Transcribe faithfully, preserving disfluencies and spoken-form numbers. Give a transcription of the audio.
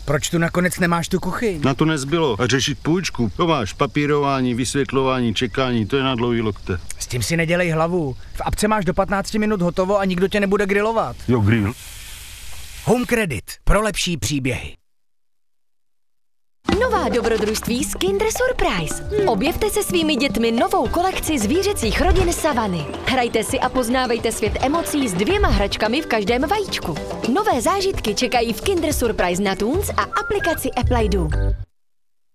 Proč tu nakonec nemáš tu kuchyň? Na to nezbylo. A řešit půjčku. To máš papírování, vysvětlování, čekání, to je na dlouhý lokte. S tím si nedělej hlavu. V apce máš do patnácti minut hotovo a nikdo tě nebude grilovat. Jo, grill. Home Credit. Pro lepší příběhy. Nová dobrodružství z Kinder Surprise. Objevte se svými dětmi novou kolekci zvířecích rodin Savany. Hrajte si a poznávejte svět emocí s dvěma hračkami v každém vajíčku. Nové zážitky čekají v Kinder Surprise na Toons a aplikaci Apple I D O.